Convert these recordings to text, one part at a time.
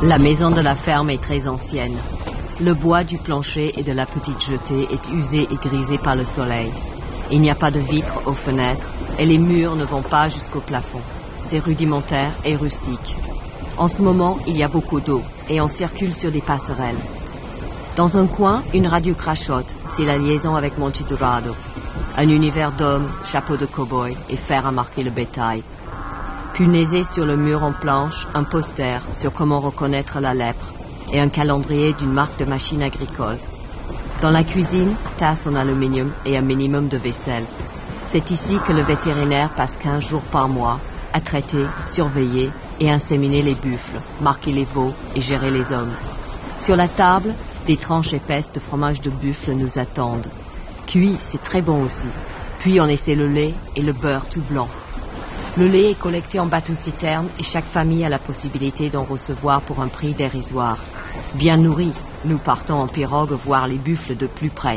La maison de la ferme est très ancienne. Le bois du plancher et de la petite jetée est usé et grisé par le soleil. Il n'y a pas de vitres aux fenêtres et les murs ne vont pas jusqu'au plafond. C'est rudimentaire et rustique. En ce moment, il y a beaucoup d'eau et on circule sur des passerelles. Dans un coin, une radio crachote, c'est la liaison avec Monte Dourado. Un univers d'hommes, chapeau de cow-boy et fer à marquer le bétail. Punaisé sur le mur en planche, un poster sur comment reconnaître la lèpre et un calendrier d'une marque de machine agricole. Dans la cuisine, tasse en aluminium et un minimum de vaisselle. C'est ici que le vétérinaire passe 15 jours par mois à traiter, surveiller et inséminer les buffles, marquer les veaux et gérer les hommes. Sur la table, des tranches épaisses de fromage de buffle nous attendent. Cuit, c'est très bon aussi. Puis on essaie le lait et le beurre tout blanc. Le lait est collecté en bateau-citerne et chaque famille a la possibilité d'en recevoir pour un prix dérisoire. Bien nourris, nous partons en pirogue voir les buffles de plus près.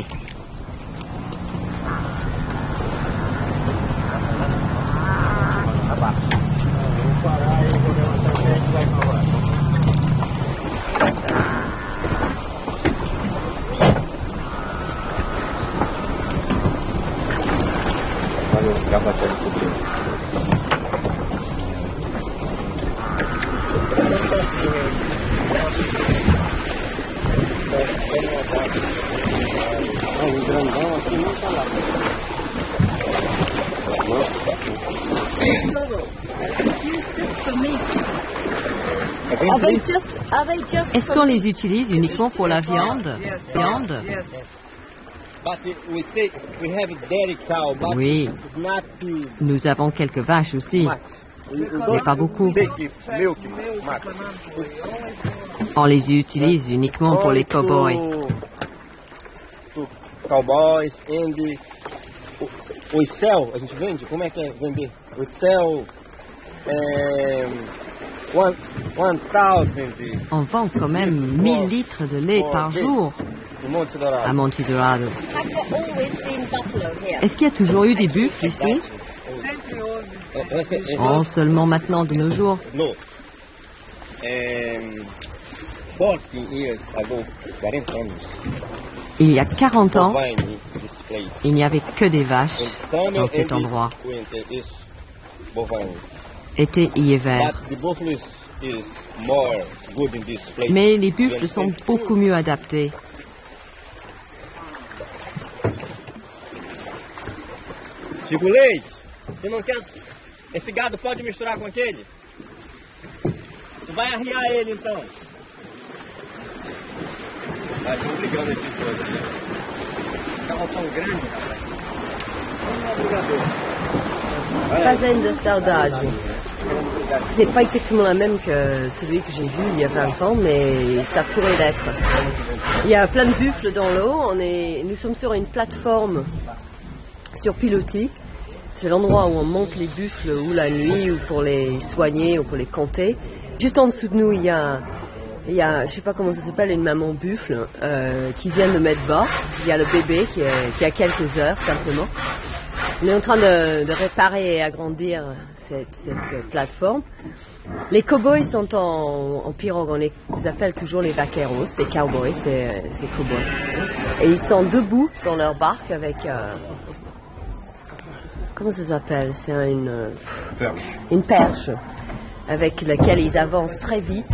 Est-ce qu'on les utilise uniquement pour la viande? Oui. Nous avons quelques vaches aussi, mais pas beaucoup. On les utilise uniquement pour les cow-boys. Cowboys e o céu, a gente vende? Como é que é vender? O céu é 1000. On vend quand même 1000 litres de lait par jour à Monte Dourado. Est-ce qu'il y a toujours eu des buffles ici? Oh, seulement maintenant de nos jours. Il y a 40 ans, il n'y avait que des vaches dans cet endroit. Été et hiver. Mais les buffles sont beaucoup mieux adaptés. Chico Leite, você não quer... Esse gado pode misturar com aquele? Tu vai arriar ele então. Vai, tô brigando aqui todos, né? Tava tão grande, rapaz. Fazenda Saudade. C'est pas exactement la même que celui que j'ai vu il y a 20 ans, mais ça pourrait l'être. Il y a plein de buffles dans l'eau. Nous sommes sur une plateforme sur pilotis. C'est l'endroit où on monte les buffles ou la nuit ou pour les soigner ou pour les compter. Juste en dessous de nous, il y a je sais pas comment ça s'appelle, une maman buffle qui vient de mettre bas. Il y a le bébé qui a quelques heures simplement. On est en train de réparer et agrandir cette plateforme. Les cow-boys sont en pirogue, on les appelle toujours les vaqueros, les cowboys, c'est cow-boys. Et ils sont debout dans leur barque avec... comment ça s'appelle? C'est une perche avec laquelle ils avancent très vite.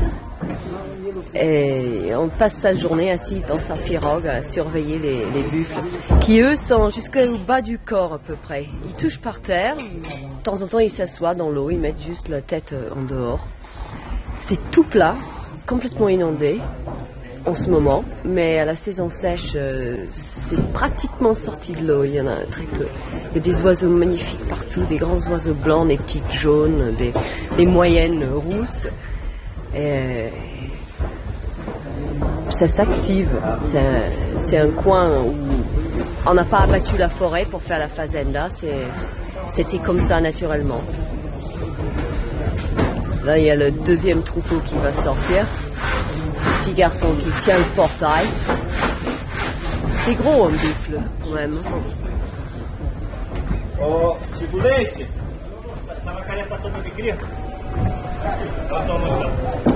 Et on passe sa journée assis dans sa pirogue à surveiller les buffles qui eux sont jusqu'au bas du corps à peu près. Ils touchent par terre, de temps en temps ils s'assoient dans l'eau, ils mettent juste la tête en dehors. C'est tout plat, complètement inondé en ce moment, mais à la saison sèche c'est pratiquement sorti de l'eau, il y en a très peu. Il y a des oiseaux magnifiques partout, des grands oiseaux blancs, des petites jaunes, des moyennes rousses. Et ça s'active. C'est un coin où on n'a pas abattu la forêt pour faire la fazenda. C'était comme ça naturellement. Là, il y a le deuxième troupeau qui va sortir. Le petit garçon qui tient le portail. C'est gros un buffle, quand même. Oh, Chico Leite, essa vacaria tá tomando de cria? Ela toma.